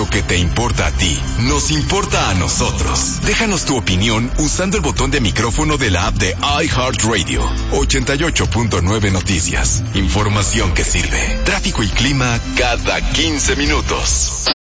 lo que te importa a ti, nos importa a nosotros. Déjanos tu opinión usando el botón de micrófono de la app de iHeartRadio. 88.9 Noticias. Información que sirve. Tráfico y clima cada 15 minutos.